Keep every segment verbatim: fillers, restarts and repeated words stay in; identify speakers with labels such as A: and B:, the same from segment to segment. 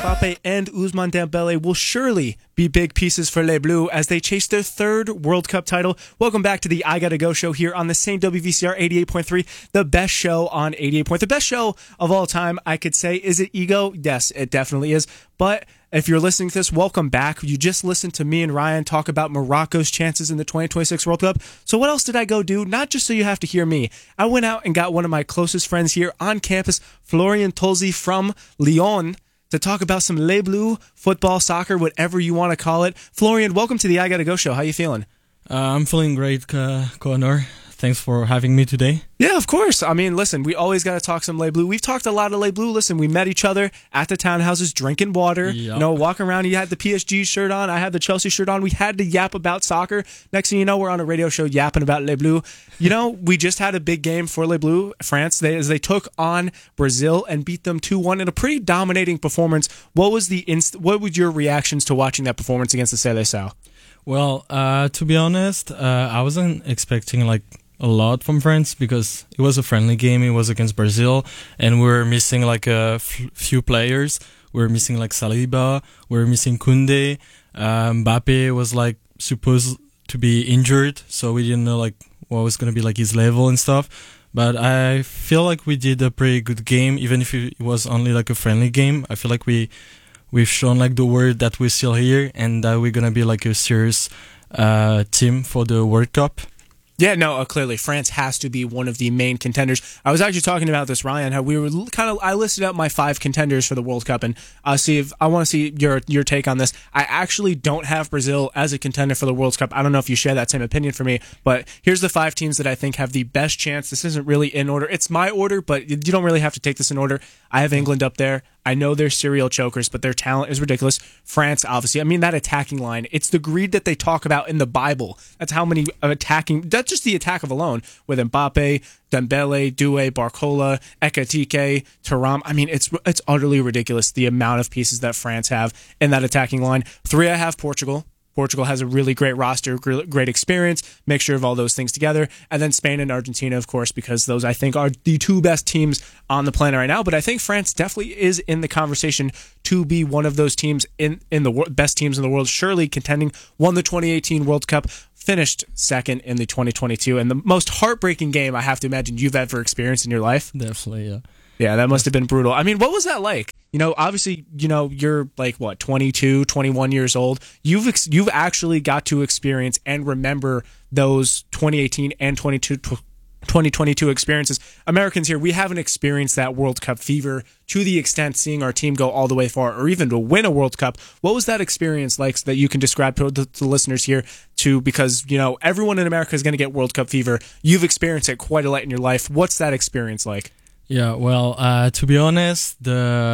A: Mbappe and Ousmane Dembele will surely be big pieces for Les Bleus as they chase their third World Cup title. Welcome back to the I Gotta Go show here on the same W V C R eighty-eight point three, the best show on eighty-eight point three. The best show of all time, I could say. Is it ego? Yes, it definitely is. But if you're listening to this, welcome back. You just listened to me and Ryan talk about Morocco's chances in the twenty twenty-six World Cup. So what else did I go do? Not just so you have to hear me. I went out and got one of my closest friends here on campus, Florian Tolzi from Lyon, to talk about some Les Bleus, football, soccer, whatever you want to call it. Florian, welcome to the I Gotta Go show. How you feeling?
B: Uh, I'm feeling great, uh, Connor. Thanks for having me today.
A: Yeah, of course. I mean, listen, we always got to talk some Les Bleus. We've talked a lot of Les Bleus. Listen, we met each other at the townhouses drinking water,
B: Yep.
A: you know, walking around. You had the P S G shirt on. I had the Chelsea shirt on. We had to yap about soccer. Next thing you know, we're on a radio show yapping about Les Bleus. You know, we just had a big game for Les Bleus, France, they, as they took on Brazil and beat them two one in a pretty dominating performance. What was the inst- What was your reactions to watching that performance against the Seleção?
B: Well, uh, to be honest, uh, I wasn't expecting like a lot from France because it was a friendly game. It was against Brazil, and we were missing like a f- few players. We were missing like Saliba. We were missing Koundé. Um, Mbappe was like supposed to be injured, so we didn't know like what was gonna be like his level and stuff. But I feel like we did a pretty good game, even if it was only like a friendly game. I feel like we we've shown like the word that we're still here and that we're gonna be like a serious uh, team for the World Cup.
A: Yeah, no, uh, clearly France has to be one of the main contenders. I was actually talking about this, Ryan, how we were kind of, I listed out my five contenders for the World Cup, and uh, see if I want to see your your take on this. I actually don't have Brazil as a contender for the World Cup. I don't know if you share that same opinion for me, but here's the five teams that I think have the best chance. This isn't really in order. It's my order, but you don't really have to take this in order. I have England up there. I know they're serial chokers, but their talent is ridiculous. France, obviously. I mean, that attacking line, it's the greed that they talk about in the Bible. That's how many attacking, that's just the attack of alone, with Mbappe, Dembele, Doué, Barcola, Ekitike, Thuram. I mean, it's it's utterly ridiculous, the amount of pieces that France have in that attacking line. Three, I have Portugal. Portugal has a really great roster, great experience, mixture of all those things together. And then Spain and Argentina, of course, because those, I think, are the two best teams on the planet right now. But I think France definitely is in the conversation to be one of those teams in, in the wor- best teams in the world, surely contending, won the twenty eighteen World Cup, finished second in the twenty twenty-two, and the most heartbreaking game I have to imagine you've ever experienced in your life.
B: Definitely, yeah.
A: Yeah, that must have been brutal. I mean, what was that like? You know, obviously, you know, you're like, what, twenty-two, twenty-one years old. You've ex- you've actually got to experience and remember those twenty eighteen and twenty twenty-two experiences. Americans here, we haven't experienced that World Cup fever to the extent seeing our team go all the way far or even to win a World Cup. What was that experience like that you can describe to the, to the listeners here to, because, you know, everyone in America is going to get World Cup fever. You've experienced it quite a lot in your life. What's that experience like?
B: Yeah, well, uh, to be honest,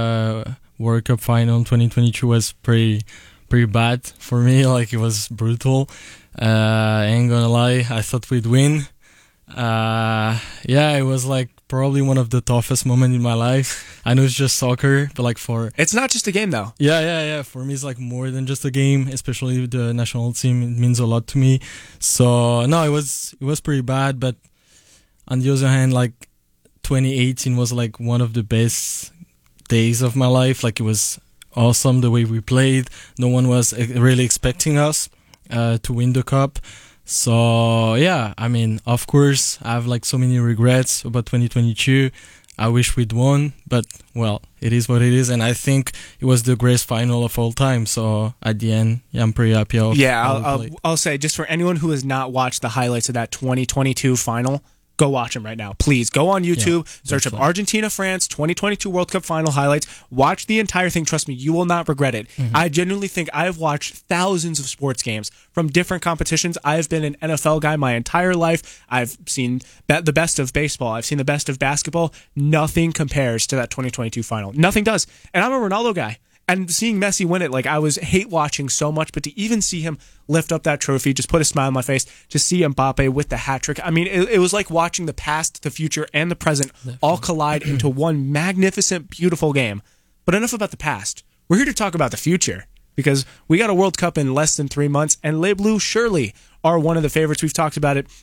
B: the World Cup final in twenty twenty-two was pretty pretty bad for me. Like, it was brutal. Uh, I ain't gonna lie, I thought we'd win. Uh, yeah, it was like probably one of the toughest moments in my life. I know it's just soccer, but like for...
A: It's not just a game, though.
B: Yeah, yeah, yeah. For me, it's like more than just a game, especially with the national team. It means a lot to me. So, no, it was it was pretty bad, but on the other hand, like, twenty eighteen was like one of the best days of my life. Like, it was awesome the way we played. No one was really expecting us uh, to win the cup. So yeah, I mean, of course, I have like so many regrets about twenty twenty-two. I wish we'd won, but well, it is what it is, and I think it was the greatest final of all time. So at the end, yeah, I'm pretty happy. Of
A: yeah, I'll, I'll, I'll say, just for anyone who has not watched the highlights of that twenty twenty-two final, go watch them right now. Please go on YouTube, yeah, search up Argentina France twenty twenty-two World Cup final highlights. Watch the entire thing. Trust me, you will not regret it. Mm-hmm. I genuinely think I have watched thousands of sports games from different competitions. I have been an N F L guy my entire life. I've seen be- the best of baseball. I've seen the best of basketball. Nothing compares to that twenty twenty-two final. Nothing does. And I'm a Ronaldo guy. And seeing Messi win it, like, I was hate watching so much, but to even see him lift up that trophy, just put a smile on my face, to see Mbappe with the hat trick. I mean, it, it was like watching the past, the future, and the present all collide into one magnificent, beautiful game. But enough about the past. We're here to talk about the future, because we got a World Cup in less than three months, and Les Bleus surely are one of the favorites. We've talked about it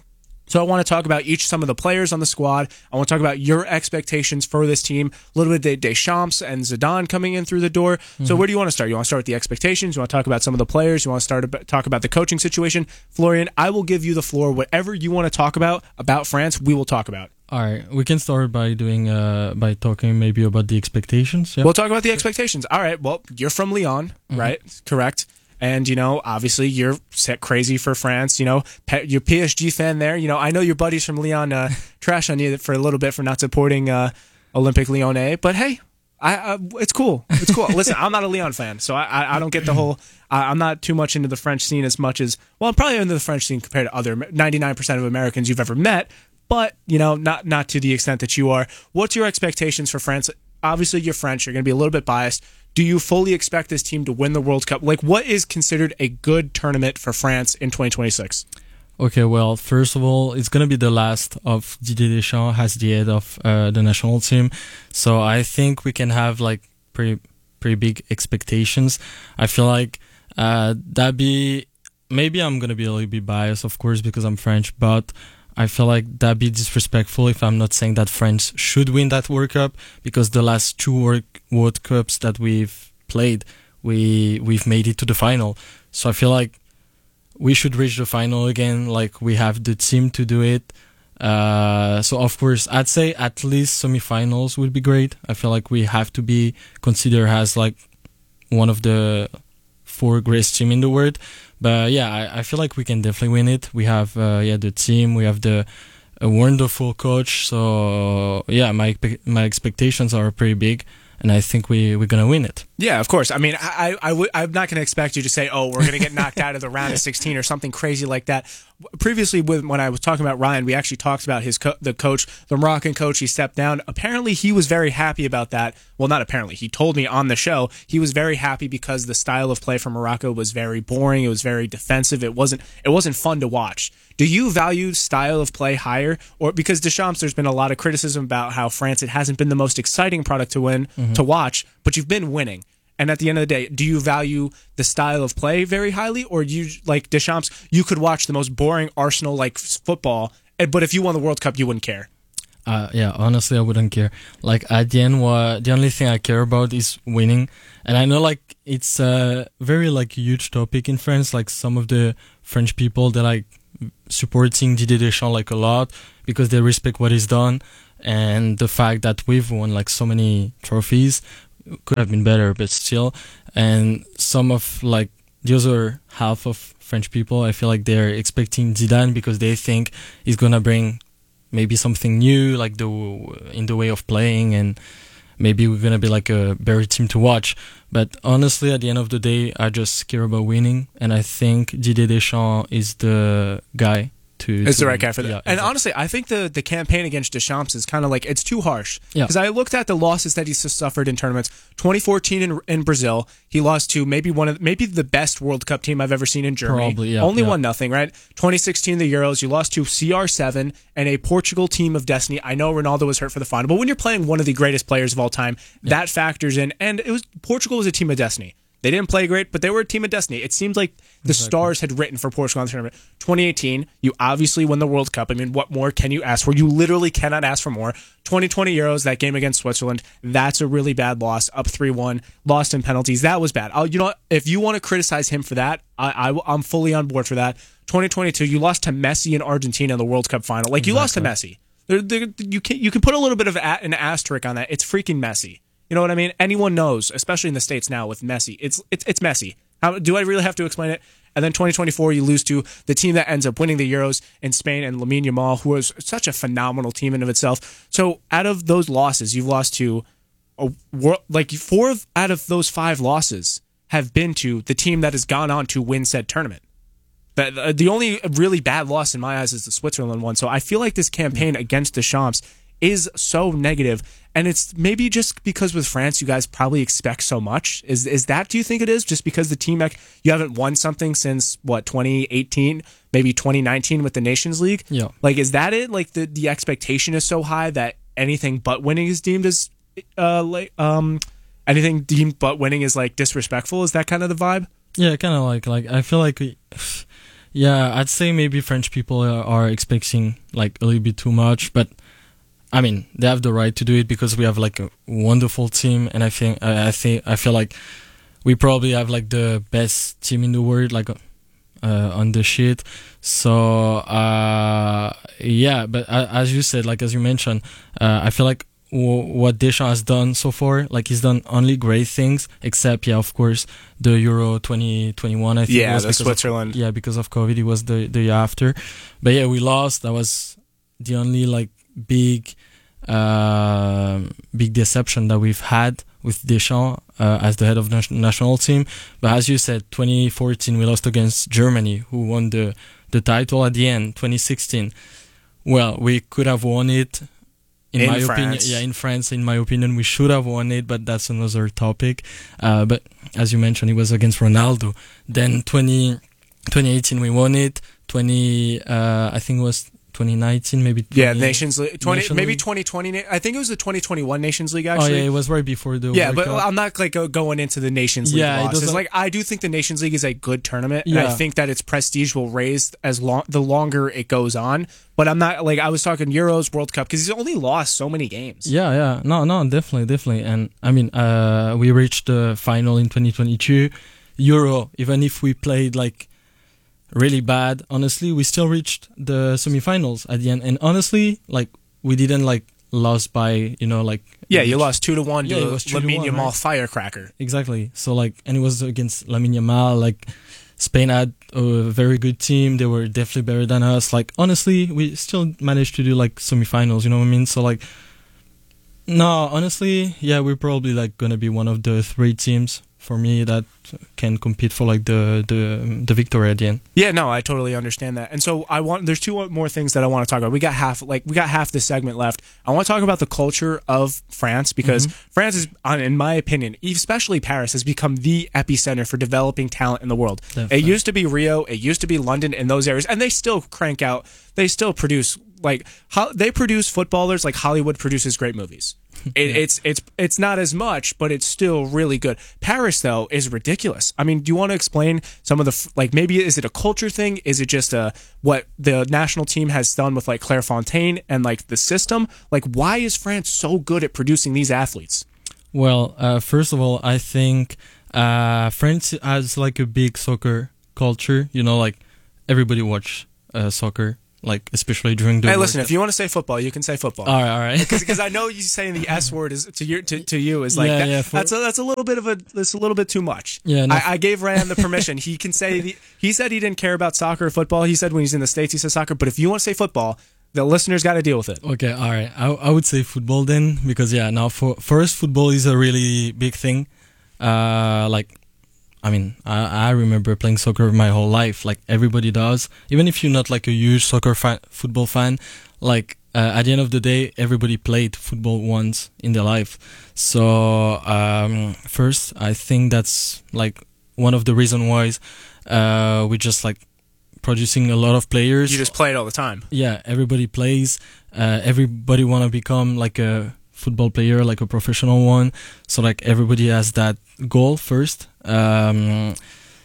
A: So I want to talk about each some of the players on the squad. I want to talk about your expectations for this team. A little bit of Deschamps and Zidane coming in through the door. Mm-hmm. So where do you want to start? You want to start with the expectations? You want to talk about some of the players? You want to start about, talk about the coaching situation? Florian, I will give you the floor. Whatever you want to talk about about France, we will talk about.
B: All right, we can start by doing uh, by talking maybe about the expectations. Yeah.
A: We'll talk about the expectations. All right. Well, you're from Lyon, mm-hmm. right? Correct. And, you know, obviously you're set crazy for France, you know, you're P S G fan there. You know, I know your buddies from Lyon uh, trash on you for a little bit for not supporting uh, Olympique Lyonnais, but hey, I, I, it's cool. It's cool. Listen, I'm not a Lyon fan, so I, I, I don't get the whole, I, I'm not too much into the French scene as much as, well, I'm probably into the French scene compared to other ninety-nine percent of Americans you've ever met, but, you know, not, not to the extent that you are. What's your expectations for France? Obviously, you're French. You're going to be a little bit biased. Do you fully expect this team to win the World Cup? Like, what is considered a good tournament for France in twenty twenty-six?
B: Okay, well, first of all, it's going to be the last of Didier Deschamps as the head of uh, the national team. So I think we can have, like, pretty pretty big expectations. I feel like uh, that be... Maybe I'm going to be a little bit biased, of course, because I'm French, but I feel like that'd be disrespectful if I'm not saying that France should win that World Cup, because the last two World, World Cups that we've played, we, we've made it to the final. So I feel like we should reach the final again, like we have the team to do it. Uh, so of course, I'd say at least semifinals would be great. I feel like we have to be considered as like one of the four greatest team in the world. But yeah, I, I feel like we can definitely win it. We have uh, yeah the team, we have the a wonderful coach. So yeah, my my expectations are pretty big, and I think we we're gonna win it.
A: Yeah, of course. I mean, I, I, I w- I'm not going to expect you to say, oh, we're going to get knocked out of the round of sixteen or something crazy like that. Previously, with, when I was talking about Ryan, we actually talked about his co- the coach, the Moroccan coach. He stepped down. Apparently, he was very happy about that. Well, not apparently. He told me on the show he was very happy because the style of play from Morocco was very boring. It was very defensive. It wasn't it wasn't fun to watch. Do you value style of play higher? Or because Deschamps, there's been a lot of criticism about how France, it hasn't been the most exciting product to win, mm-hmm. to watch, but you've been winning. And at the end of the day, do you value the style of play very highly, or you like Deschamps? You could watch the most boring Arsenal like football, but if you won the World Cup, you wouldn't care.
B: Uh, yeah, honestly, I wouldn't care. Like at the end, what the only thing I care about is winning. And I know like it's a very like huge topic in France. Like some of the French people, they're like supporting Didier Deschamps like a lot because they respect what he's done and the fact that we've won like so many trophies. Could have been better, but still. And some of like the other half of French people, I feel like they're expecting Zidane because they think he's gonna bring maybe something new, like the in the way of playing, and maybe we're gonna be like a better team to watch. But honestly, at the end of the day, I just care about winning, and I think Didier Deschamps is the guy. To,
A: it's
B: to
A: the right guy for that.
B: Yeah,
A: and
B: exactly.
A: honestly, I think the, the campaign against Deschamps is kind of like, it's too harsh.
B: Yeah.
A: Because I looked at the losses that he's suffered in tournaments. twenty fourteen in, in Brazil, he lost to maybe one of maybe the best World Cup team I've ever seen in Germany.
B: Probably, yeah.
A: Only
B: yeah.
A: one nothing, right? twenty sixteen, the Euros, you lost to C R seven and a Portugal team of destiny. I know Ronaldo was hurt for the final, but when you're playing one of the greatest players of all time, yeah. that factors in. And it was Portugal was a team of destiny. They didn't play great, but they were a team of destiny. It seemed like the exactly. stars had written for Portugal in the tournament. twenty eighteen, you obviously won the World Cup. I mean, what more can you ask for? You literally cannot ask for more. twenty twenty Euros, that game against Switzerland, that's a really bad loss. Up three one, lost in penalties. That was bad. I'll, you know what? If you want to criticize him for that, I, I, I'm fully on board for that. twenty twenty-two, you lost to Messi in Argentina in the World Cup final. Like, exactly. you lost to Messi. They're, they're, you can you can put a little bit of a, an asterisk on that. It's freaking Messi. You know what I mean? Anyone knows, especially in the States now with Messi. It's it's it's Messi. How, do I really have to explain it? And then twenty twenty-four, you lose to the team that ends up winning the Euros in Spain and Lamine Yamal, who was such a phenomenal team in of itself. So out of those losses, you've lost to a world, like four of, out of those five losses have been to the team that has gone on to win said tournament. The, the only really bad loss in my eyes is the Switzerland one. So I feel like this campaign against Deschamps is so negative, and it's maybe just because with France you guys probably expect so much. Is is that, do you think it is just because the team, you haven't won something since what, twenty eighteen, maybe twenty nineteen with the Nations League?
B: Yeah.
A: Like, is that it? Like the, the expectation is so high that anything but winning is deemed as uh like um anything deemed but winning is like disrespectful? Is that kind of the vibe?
B: Yeah, kind of like like I feel like we, Yeah, I'd say maybe French people are, are expecting like a little bit too much, but I mean they have the right to do it because we have like a wonderful team, and I think I, I think I feel like we probably have like the best team in the world, like uh, on the shit. So uh, yeah, but uh, as you said, like as you mentioned, uh, I feel like w- what Deschamps has done so far, like he's done only great things, except yeah, of course, the Euro twenty twenty-one. I think
A: Yeah,
B: was
A: the
B: because
A: Switzerland.
B: Of, yeah, because of COVID, it was the the year after. But yeah, we lost. That was the only like big, uh, big deception that we've had with Deschamps uh, as the head of the national team. But as you said, twenty fourteen we lost against Germany, who won the the title at the end. twenty sixteen, well, we could have won it. In,
A: in
B: my
A: France.
B: opinion, yeah, in France, in my opinion, we should have won it, but that's another topic. Uh, but as you mentioned, it was against Ronaldo. Then twenty, twenty eighteen we won it. twenty, uh, I think it was twenty nineteen, maybe. twenty,
A: yeah, Nations League, twenty,
B: Nation
A: maybe
B: League.
A: twenty twenty. I think it was the twenty twenty-one Nations League.
B: Oh
A: Actually,
B: yeah, it was right before the.
A: yeah,
B: World
A: but
B: Cup.
A: I'm not like go- going into the Nations League
B: Yeah, it
A: losses.
B: doesn't-
A: Like I do think the Nations League is a good tournament, and I
B: Yeah.
A: think that its prestige will raise as long the longer it goes on. But I'm not like I was talking Euros, World Cup because he's only lost so many games.
B: Yeah, yeah, no, no, definitely, definitely, and I mean, uh, we reached the final in twenty twenty-two Euro. Even if we played like really bad, honestly, we still reached the semifinals at the end. And honestly, like we didn't like lost by you know like
A: Yeah, you lost two to one
B: Yeah, it
A: to
B: was two to
A: Lamine
B: one,
A: Yamal
B: right?
A: firecracker.
B: Exactly. So like, and it was against Lamine Yamal. Like Spain had a very good team. They were definitely better than us. Like honestly, we still managed to do like semifinals. You know what I mean? So like, no, honestly, yeah, we're probably like gonna be one of the three teams for me that can compete for like the the the victory at the end.
A: Yeah, no, I totally understand that. And so I want there's two more things that I want to talk about. We got half like we got half this segment left. I want to talk about the culture of France because
B: Mm-hmm.
A: France is, on- in my opinion, especially Paris, has become the epicenter for developing talent in the world.
B: Definitely.
A: It used to be Rio, it used to be London, in those areas, and they still crank out. They still produce like how they produce footballers like Hollywood produces great movies. It,
B: Yeah.
A: It's it's it's not as much, but it's still really good. Paris though is ridiculous. I mean, do you want to explain some of the f- like maybe is it a culture thing? Is it just a what the national team has done with like Clairefontaine and like the system? Like why is France so good at producing these athletes?
B: Well, uh, first of all, I think uh, France has like a big soccer culture. You know, like everybody watch uh, soccer, like especially during the.
A: Hey,
B: World
A: listen,
B: Cup.
A: if you want to say football, you can say football.
B: All right, all right.
A: Because I know you saying the S word is to you to, to you is like
B: Yeah,
A: that,
B: yeah, for-
A: that's a, that's a little bit of a that's a little bit too much.
B: Yeah, no,
A: I, I gave Ryan the permission. He can say the, he said he didn't care about soccer or football. He said when he's in the States he said soccer. But if you want to say football, the listeners got to deal with it.
B: Okay, all right. I I would say football then because yeah, now for for us football is a really big thing. Uh, like, I mean, I I remember playing soccer my whole life. Like everybody does, even if you're not like a huge soccer fan, football fan. Like uh, at the end of the day, everybody played football once in their life. So um, first, I think that's like one of the reason why uh, we just like producing a lot of players.
A: You just play it all the time.
B: Yeah, everybody plays. Uh, everybody want to become like a football player, like a professional one. So like everybody has that goal first. Um,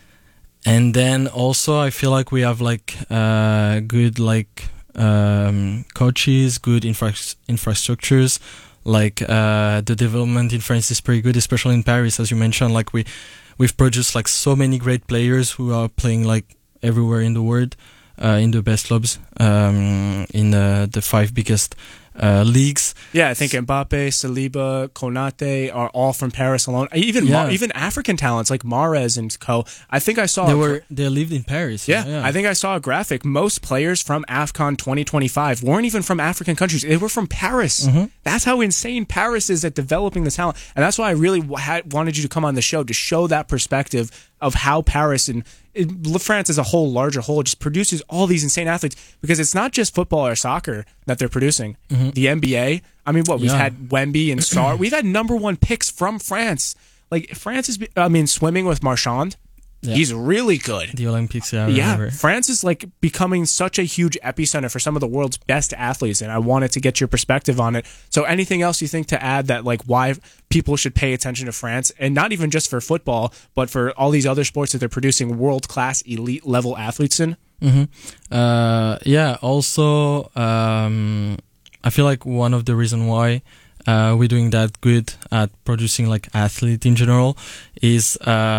B: and then also I feel like we have like uh, good like um, coaches, good infra- infrastructures. Like uh, the development in France is pretty good, especially in Paris, as you mentioned. Like we we've produced like so many great players who are playing like everywhere in the world, uh, in the best clubs, um, in uh, the five biggest uh, leagues.
A: Yeah, I think Mbappe, Saliba, Konate are all from Paris alone. Even
B: Yeah.
A: Ma- even African talents like Mahrez and co. I think I saw.
B: They
A: a-
B: were they lived in Paris.
A: Yeah, I think I saw a graphic. Most players from AFCON twenty twenty-five weren't even from African countries. They were from Paris. That's how insane Paris is at developing the talent. And that's why I really w- had, wanted you to come on the show to show that perspective of how Paris and it, France as a whole, larger whole, just produces all these insane athletes. Because it's not just football or soccer that they're producing. The N B A, I mean, what, we've
B: Yeah.
A: had Wemby and Sarr. We've had number one picks from France. Like, France is, I mean, swimming with Marchand.
B: Yeah.
A: He's really good.
B: the Olympics. Yeah, I
A: Yeah,
B: remember.
A: France is like becoming such a huge epicenter for some of the world's best athletes, and I wanted to get your perspective on it. So, anything else you think to add that like why people should pay attention to France, and not even just for football, but for all these other sports that they're producing world class, elite level athletes in?
B: Mm-hmm. Uh, yeah. Also, um, I feel like one of the reason why uh, we're doing that good at producing like athlete in general is,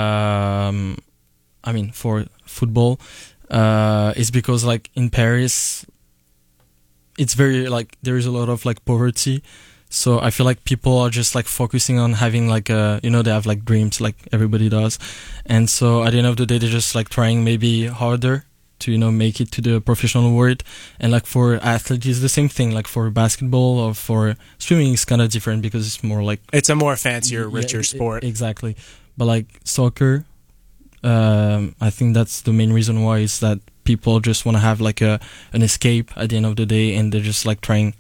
B: um, I mean, for football, uh, is because like in Paris, it's very like there is a lot of like poverty. So I feel like people are just like focusing on having like a, you know, they have like dreams like everybody does. And so at the end of the day, they're just like trying maybe harder to, you know, make it to the professional world. And like for athletes, it's the same thing. Like for basketball or for swimming, it's kind of different because it's more like...
A: It's a more fancier, richer
B: yeah,
A: sport.
B: Exactly. But like soccer, um, I think that's the main reason why is that people just want to have like a an escape at the end of the day. And they're just like trying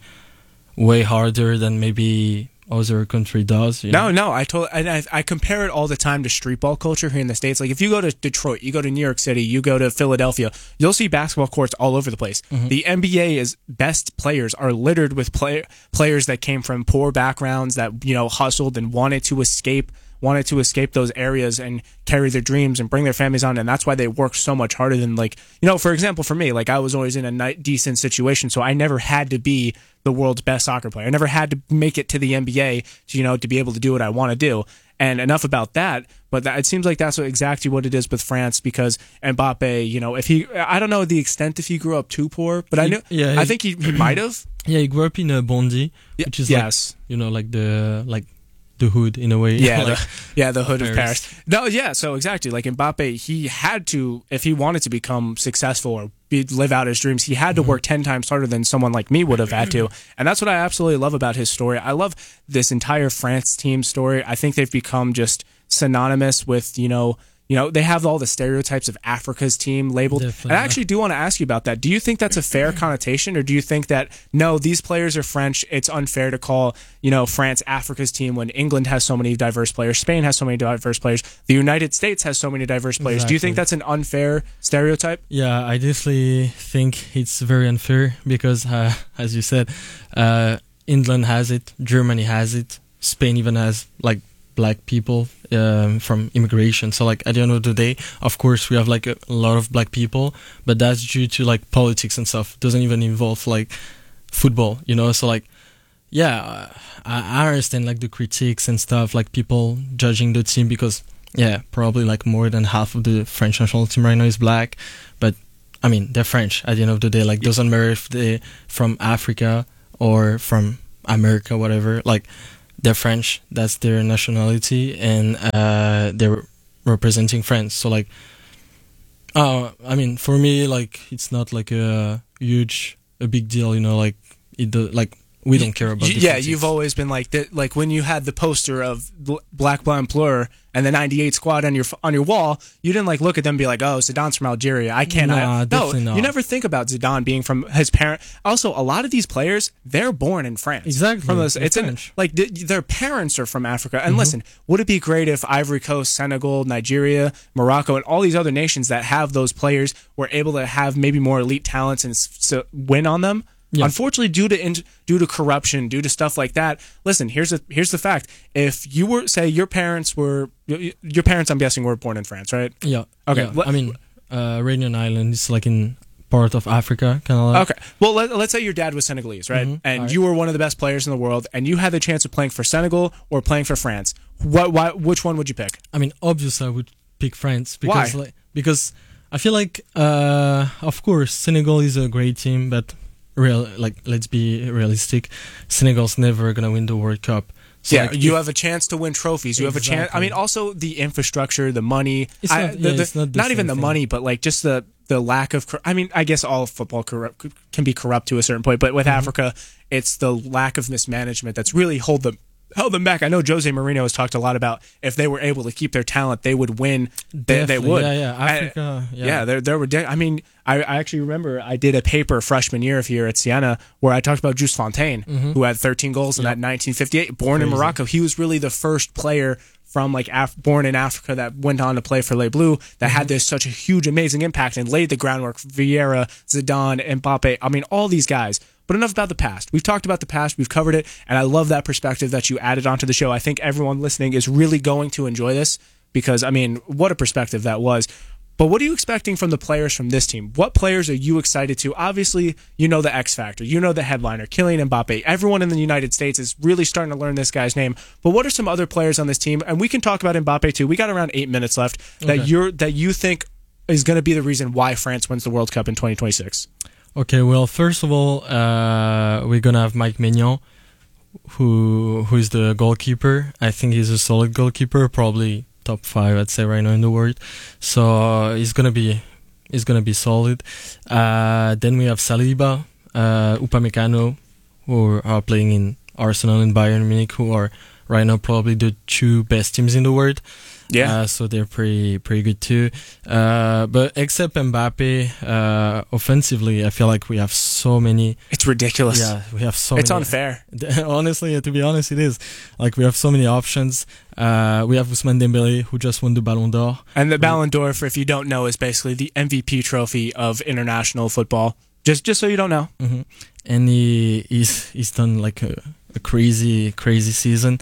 B: way harder than maybe other country does. You
A: no,
B: know?
A: no, I told, and I, I compare it all the time to street ball culture here in the States. Like if you go to Detroit, you go to New York City, you go to Philadelphia, you'll see basketball courts all over the place. Mm-hmm. The N B A is best players are littered with play, players that came from poor backgrounds that, you know, hustled and wanted to escape wanted to escape those areas and carry their dreams and bring their families on, and that's why they work so much harder than, like, you know, for example, for me, like I was always in a ni- decent situation, so I never had to be the world's best soccer player. I never had to make it to the N B A to, you know, to be able to do what I want to do. And enough about that, but that, it seems like that's what, exactly what it is with France, because Mbappe, you know, if he, I don't know the extent if he grew up too poor, but I knew,
B: yeah,
A: I
B: he,
A: think he, he might have.
B: Yeah, he grew up in uh, Bondy, which is
A: yes.
B: like, you know, like the, like, the hood in a way.
A: Yeah,
B: like,
A: the, yeah, the hood
B: Paris.
A: of Paris. No, yeah, so exactly. Like Mbappe, he had to, if he wanted to become successful or be, live out his dreams, he had to work ten times harder than someone like me would have had to. And that's what I absolutely love about his story. I love this entire France team story. I think they've become just synonymous with, you know, you know, they have all the stereotypes of Africa's team labeled.
B: Definitely.
A: And I actually do want to ask you about that. Do you think that's a fair connotation, or do you think that, no, these players are French, it's unfair to call, you know, France Africa's team when England has so many diverse players, Spain has so many diverse players, the United States has so many diverse players.
B: Exactly.
A: Do you think that's an unfair stereotype?
B: Yeah, I definitely think it's very unfair because, uh, as you said, uh, England has it, Germany has it, Spain even has, like, black people um, from immigration. So like at the end of the day, of course we have like a lot of black people, but that's due to like politics and stuff. It doesn't even involve like football, you know. So like, yeah, I, I understand like the critiques and stuff, like people judging the team because yeah, probably like more than half of the French national team right now is black. But I mean, they're French at the end of the day. Like doesn't matter if they're from Africa or from America, whatever. Like they're French, that's their nationality, and uh, they're representing France. So, like, uh, I mean, for me, like, it's not like a huge, a big deal, you know, like, it do, like, we don't care about
A: you,
B: the
A: yeah,
B: politics.
A: you've always been like that. Like when you had the poster of Black Blanc Bleu and the ninety-eight squad on your on your wall, you didn't like look at them and be like, "Oh, Zidane's from Algeria. I can't."
B: Nah,
A: I,
B: definitely
A: no,
B: not.
A: you never think about Zidane being from his parent. Also, a lot of these players, they're born in France.
B: Exactly,
A: From those,
B: they're
A: it's in,
B: French.
A: like th- their parents are from Africa. And listen, would it be great if Ivory Coast, Senegal, Nigeria, Morocco, and all these other nations that have those players were able to have maybe more elite talents and s- so win on them? Yeah. Unfortunately, due to in, due to corruption, due to stuff like that. Listen, here's a here's the fact: if you were, say, your parents were your parents, I'm guessing, were born in France, right?
B: Yeah.
A: Okay.
B: Yeah. I mean, uh, Réunion Island is like in part of Africa, kind of like.
A: Okay. Well, let, let's say your dad was Senegalese, right?
B: Mm-hmm.
A: And
B: right.
A: you were one of the best players in the world, and you had the chance of playing for Senegal or playing for France. What? Why? Which one would you pick?
B: I mean, obviously, I would pick France because,
A: Why?
B: like, because I feel like, uh, of course, Senegal is a great team, but. Real, like, let's be realistic. Senegal's never gonna win the World Cup. So
A: yeah,
B: like,
A: you
B: if,
A: have a chance to win trophies. You
B: exactly.
A: have a chance. I mean, also the infrastructure, the money.
B: It's
A: I,
B: not,
A: the,
B: yeah,
A: the,
B: it's not, the
A: not even the
B: thing.
A: money, but like just the the lack of. I mean, I guess all football corrupt, can be corrupt to a certain point, but with mm-hmm. Africa, it's the lack of mismanagement that's really hold them. held them back. I know Jose Mourinho has talked a lot about if they were able to keep their talent, they would win. They, they would.
B: Yeah, yeah. Africa.
A: I,
B: yeah,
A: yeah. There, there were. I mean, I, I actually remember I did a paper freshman year here at Siena where I talked about Just Fontaine,
B: mm-hmm.
A: who had thirteen goals in
B: yep.
A: that nineteen fifty-eight, born
B: Crazy.
A: in Morocco. He was really the first player from like Af- born in Africa that went on to play for Les Bleus that mm-hmm. had this such a huge, amazing impact and laid the groundwork. Vieira, Zidane, Mbappe. I mean, all these guys. But enough about the past. We've talked about the past. We've covered it. And I love that perspective that you added onto the show. I think everyone listening is really going to enjoy this because, I mean, what a perspective that was. But what are you expecting from the players from this team? What players are you excited to? Obviously, you know the X factor. You know the headliner, Kylian Mbappe. Everyone in the United States is really starting to learn this guy's name. But what are some other players on this team? And we can talk about Mbappe too. We got around eight minutes left that
B: Okay.
A: you're that you think is going to be the reason why France wins the World Cup in twenty twenty-six.
B: Okay, well, first of all, uh, we're gonna have Mike Maignan, who who is the goalkeeper. I think he's a solid goalkeeper, probably top five, I'd say, right now in the world. So uh, he's gonna be he's gonna be solid. Uh, then we have Saliba, uh, Upamecano, who are playing in Arsenal and Bayern Munich, who are right now probably the two best teams in the world.
A: Yeah.
B: Uh, so they're pretty pretty good too. Uh, but except Mbappe, uh, offensively, I feel like we have so many.
A: It's ridiculous.
B: Yeah, we have so.
A: It's
B: many,
A: unfair.
B: Honestly, to be honest, it is. Like we have so many options. Uh, we have Ousmane Dembélé, who just won the Ballon d'Or.
A: And the Ballon d'Or, for if you don't know, is basically the M V P trophy of international football. Just just so you don't know.
B: Mm-hmm. And he he's he's done like a, a crazy crazy season.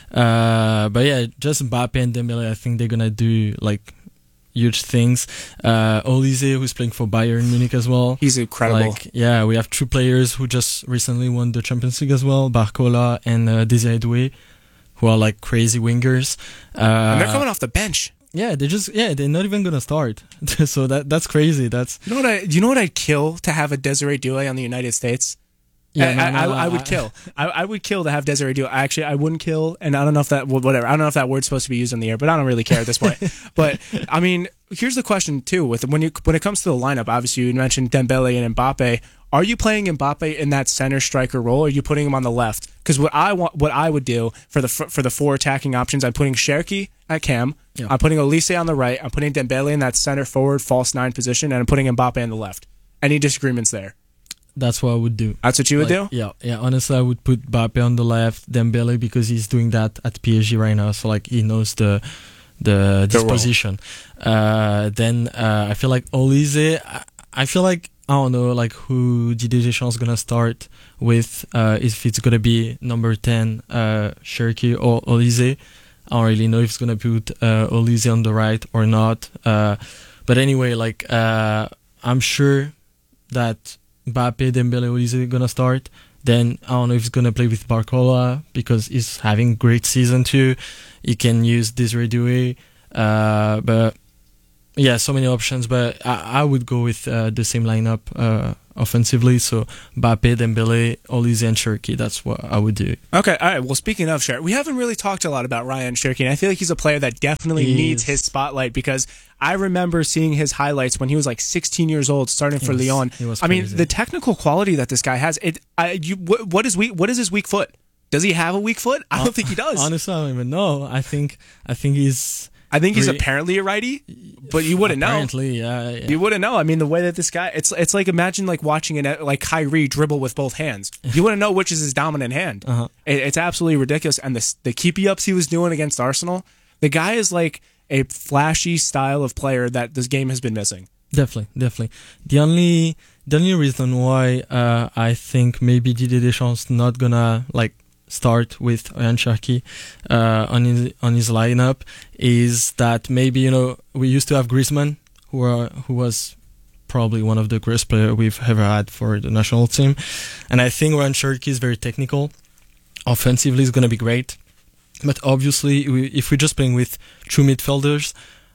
B: Uh, but yeah, just Mbappe and Dembélé, I think they're gonna do like huge things. Uh, Olise, who's playing for Bayern Munich as well.
A: He's incredible.
B: Like, yeah, we have two players who just recently won the Champions League as well, Barcola and uh, Désiré Doué, who are like crazy wingers. Uh,
A: and they're coming off the bench.
B: Yeah, they're just yeah, they're not even gonna start. So that that's crazy. That's
A: You know what I? You know what I'd kill to have a Desiree Doué on the United States.
B: yeah,
A: I,
B: no,
A: I,
B: no, no,
A: I, I would kill. I, I would kill to have Desiree Doué. Actually, I wouldn't kill, and I don't know if that whatever. I don't know if that word's supposed to be used on the air, but I don't really care at this point. But I mean, here's the question too: with when you when it comes to the lineup, obviously you mentioned Dembele and Mbappe. Are you playing Mbappe in that center striker role, or are you putting him on the left? Because what I want, what I would do for the for the four attacking options, I'm putting Cherki at cam.
B: Yeah.
A: I'm putting Olise on the right. I'm putting Dembele in that center forward false nine position, and I'm putting Mbappe on the left. Any disagreements there?
B: that's what I would do.
A: That's what you would
B: Like,
A: do?
B: Yeah, yeah. Honestly, I would put Mbappe on the left, Dembele because he's doing that at P S G right now. So like he knows the the disposition. Uh, then uh, I feel like Olise. I, I feel like I don't know like who Didier Deschamps is gonna start with. Uh, if it's gonna be number ten, uh, Cherki or Olise. I don't really know if it's gonna put uh, Olise on the right or not. Uh, but anyway, like uh, I'm sure that Mbappe, Dembele, Olise gonna start. Then I don't know if he's gonna play with Barcola because he's having a great season too. He can use Désiré Doué, uh, but yeah, so many options. But I, I would go with uh, the same lineup uh, offensively. So Mbappe, Dembele, Olise, and Cherki. That's what I would do.
A: Okay, all right. Well, speaking of Cherki, we haven't really talked a lot about Ryan Cherki, and I feel like he's a player that definitely
B: He
A: needs
B: is.
A: his spotlight because I remember seeing his highlights when he was like sixteen years old, starting for
B: He was-
A: Lyon.
B: he was
A: I mean,
B: crazy.
A: the technical quality that this guy has. It. I. You. What, what is weak? What is his weak foot? Does he have a weak foot? I don't think he does.
B: Honestly, I don't even know. I think I think he's
A: I think he's
B: Re-
A: apparently a righty, but you wouldn't know.
B: apparently, yeah, yeah.
A: You wouldn't know. I mean, the way that this guy, it's it's like imagine like watching an like Kyrie dribble with both hands. You wouldn't know which is his dominant hand.
B: Uh-huh.
A: It, it's absolutely ridiculous. And the the keepy ups he was doing against Arsenal, the guy is like a flashy style of player that this game has been missing.
B: Definitely, definitely. The only the only reason why uh, I think maybe Didier Deschamps not gonna like start with Ryan Cherki uh, on his on his lineup is that maybe you know we used to have Griezmann who are, who was probably one of the greatest players we've ever had for the national team, and I think Ryan Cherki is very technical. Offensively, is gonna be great, but obviously we, if we're just playing with two midfielders,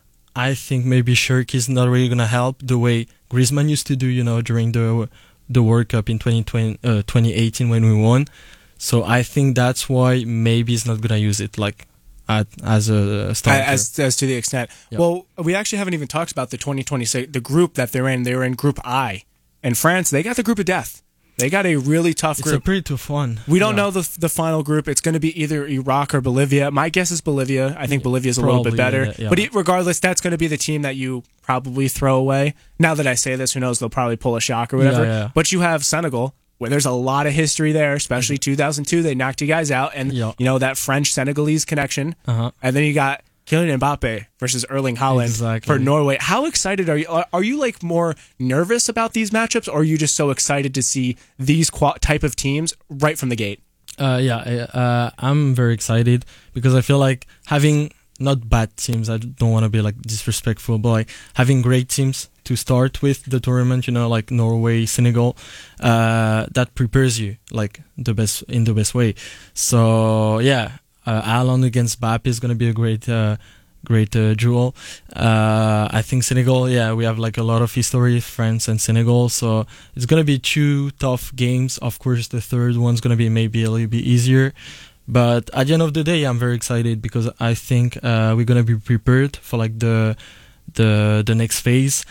B: I think maybe Cherki is not really gonna help the way Griezmann used to do, you know, during the the World Cup in twenty twenty, uh, twenty eighteen when we won. So I think that's why maybe he's not gonna use it like at, as a starter.
A: As as to the extent.
B: Yep.
A: Well, we actually haven't even talked about the twenty twenty-six, the group that they're in. They were in Group I, and France. They got the group of death. They got a really tough
B: it's
A: group.
B: a pretty tough one.
A: We don't
B: Yeah.
A: know the the final group. It's going to be either Iraq or Bolivia. My guess is Bolivia. I think Bolivia's a little bit
B: Probably,
A: better.
B: yeah, yeah.
A: But e- regardless, that's going to be the team that you probably throw away. Now that I say this, who knows? They'll probably pull a shock or whatever.
B: Yeah, yeah.
A: But you have Senegal, where there's a lot of history there, especially two thousand two. They knocked you guys out. And,
B: Yeah.
A: you know, that French-Senegalese connection.
B: Uh-huh.
A: And then you got Kylian Mbappe versus Erling Haaland
B: Exactly.
A: for Norway. How excited are you? Are, are you like more nervous about these matchups, or are you just so excited to see these qua- type of teams right from the gate?
B: Uh, yeah, uh, I'm very excited because I feel like having not bad teams. I don't want to be like disrespectful, but like having great teams to start with the tournament, you know, like Norway, Senegal, uh, that prepares you like the best in the best way. So yeah, uh, Ireland against Mbappe is gonna be a great, uh, great uh, duel. Uh, I think Senegal, yeah, we have like a lot of history, France and Senegal, so it's gonna be two tough games. Of course, the third one's gonna be maybe a little bit easier. But at the end of the day, I'm very excited because I think uh, we're gonna be prepared for like the the the next phase.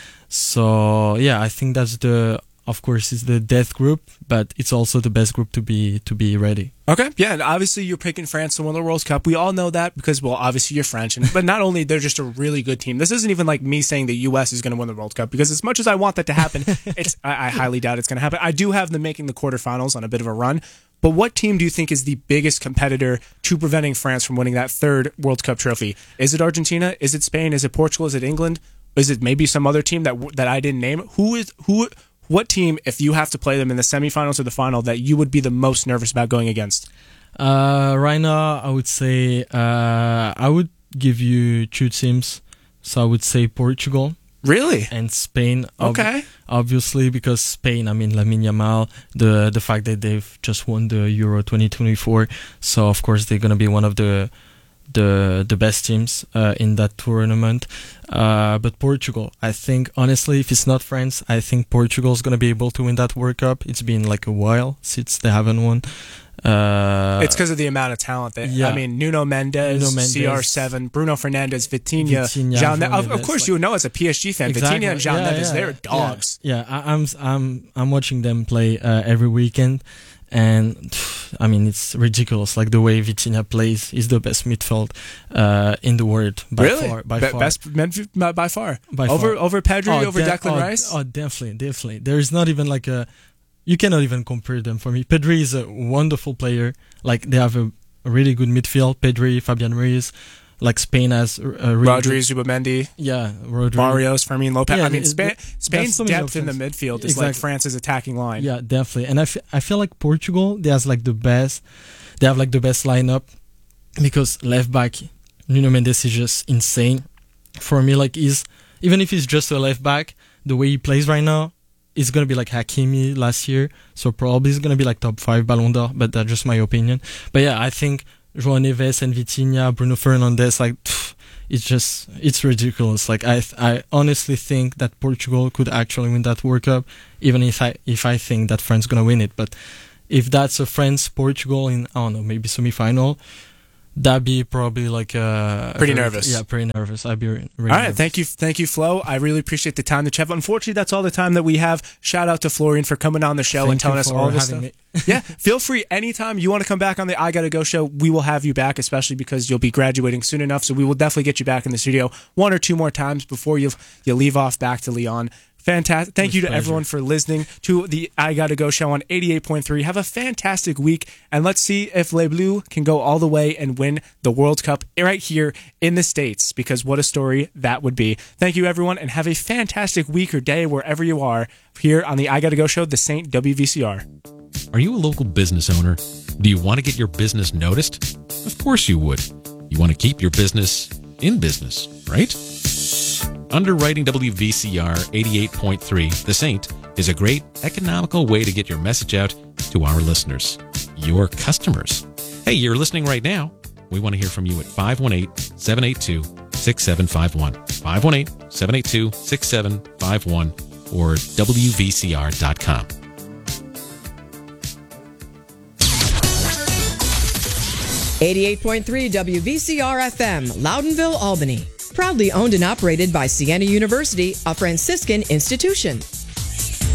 B: So yeah, I think that's the, of course, it's the death group, but it's also the best group to be to be ready.
A: Okay, yeah, and obviously you're picking France to win the World Cup. We all know that because, well, obviously you're French, and, but not only they're just a really good team. This isn't even like me saying the U S is going to win the World Cup, because as much as I want that to happen, it's I, I highly doubt it's going to happen. I do have them making the quarterfinals on a bit of a run. But what team do you think is the biggest competitor to preventing France from winning that third World Cup trophy? Is it Argentina? Is it Spain? Is it Portugal? Is it England? Is it maybe some other team that that I didn't name? Who is who? What team, if you have to play them in the semifinals or the final, that you would be the most nervous about going against?
B: Uh, right now, I would say uh, I would give you two teams. So I would say Portugal.
A: Really?
B: And Spain. Ob-
A: Okay.
B: Obviously, because Spain, I mean, Lamine Yamal, the the fact that they've just won the Euro twenty twenty-four, so of course they're gonna be one of the the the best teams uh, in that tournament. Uh, but Portugal, I think, honestly, if it's not France, I think Portugal's gonna be able to win that World Cup. It's been like a while since they haven't won. Uh,
A: it's because of the amount of talent. That,
B: yeah.
A: I mean, Nuno Mendes,
B: Nuno Mendes,
A: C R seven, Bruno Fernandes, Vitinha,
B: Vitinha,
A: Jean.
B: João
A: Of, of
B: Neves,
A: course,
B: like-
A: you know as a P S G fan,
B: Exactly.
A: Vitinha and Jean
B: Yeah,
A: Neves,
B: yeah,
A: they're dogs.
B: Yeah, yeah. I, I'm I'm I'm watching them play uh, every weekend, and pff, I mean it's ridiculous. Like the way Vitinha plays, he's the best midfield uh, in the world by
A: Really?
B: far. By
A: Be-
B: far.
A: Best men by far.
B: By
A: over
B: far.
A: over Pedri,
B: Oh,
A: over
B: de-
A: Declan
B: oh,
A: Rice.
B: Oh, definitely, definitely. There's not even like a. You cannot even compare them for me. Pedri is a wonderful player. Like they have a, a really good midfield. Pedri, Fabian Ruiz. Like Spain has a really
A: Rodri,
B: good,
A: Zubamendi,
B: yeah, Rodri.
A: Barrios, Fermin Lopez.
B: Yeah,
A: I mean,
B: it-
A: Spa-
B: it-
A: Spain's
B: so many
A: depth in the
B: options.
A: midfield is like
B: Exactly.
A: France's attacking line.
B: Yeah, definitely. And I, f- I feel like Portugal, they has like the best, they have like the best lineup because left back Nuno Mendes is just insane. For me, like he's even if he's just a left back, the way he plays right now, it's gonna be like Hakimi last year. So probably he's gonna be like top five Ballon d'Or, but that's just my opinion. But yeah, I think João Neves and Vitinha, Bruno Fernandes, like pff, it's just it's ridiculous. Like I I honestly think that Portugal could actually win that World Cup, even if I if I think that France gonna win it. But if that's a France Portugal in I don't know maybe semi-final, that'd be probably like uh
A: Pretty nervous.
B: Yeah, pretty nervous. I'd be really
A: All right,
B: nervous.
A: thank you, thank you, Flo. I really appreciate the time to chat. Unfortunately, that's all the time that we have. Shout out to Florian for coming on the show
B: Thank
A: and telling
B: you
A: us
B: for
A: all this
B: having
A: stuff.
B: me.
A: Yeah, feel free anytime you want to come back on the I Gotta Go show. We will have you back, especially because you'll be graduating soon enough. So we will definitely get you back in the studio one or two more times before you you leave off back to Lyon. Fantastic. Thank
B: With
A: you to
B: pleasure.
A: everyone for listening to the I Gotta Go show on eighty-eight point three. Have a fantastic week, and let's see if Les Bleus can go all the way and win the World Cup right here in the States, because what a story that would be. Thank you, everyone, and have a fantastic week or day wherever you are here on the I Gotta Go show, the Saint W V C R.
C: Are you a local business owner? Do you want to get your business noticed? Of course you would. You want to keep your business in business, right? Underwriting W V C R eighty-eight point three, The Saint, is a great economical way to get your message out to our listeners, your customers. Hey, you're listening right now. We want to hear from you at five one eight, seven eight two, six seven five one, five one eight, seven eight two, six seven five one, or W V C R dot com.
D: eighty-eight point three W V C R F M, Loudonville, Albany. Proudly owned and operated by Siena University, a Franciscan institution.